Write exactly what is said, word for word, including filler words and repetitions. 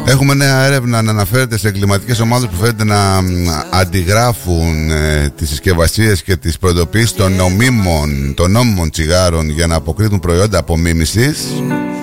Έχουμε νέα έρευνα να αναφέρεται σε εγκληματικές ομάδες που φαίνεται να αντιγράφουν ε, τις συσκευασίες και τις προειδοποιήσεις των νομίμων, των νόμιμων τσιγάρων για να αποκρίνουν προϊόντα απομίμησης.